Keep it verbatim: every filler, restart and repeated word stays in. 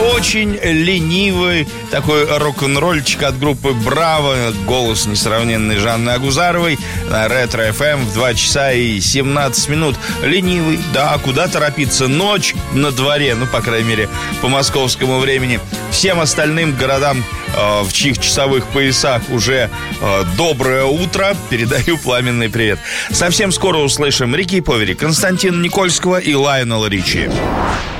очень ленивый такой рок-н-ролльчик от группы «Браво». Голос несравненной Жанны Агузаровой на Ретро-эф эм в два часа и семнадцать минут. Ленивый, да, куда торопиться? Ночь на дворе, ну, по крайней мере, по московскому времени. Всем остальным городам, э, в чьих часовых поясах уже э, доброе утро. Передаю пламенный привет. Совсем скоро услышим Рики Повери, Константина Никольского и Лайонела Ричи.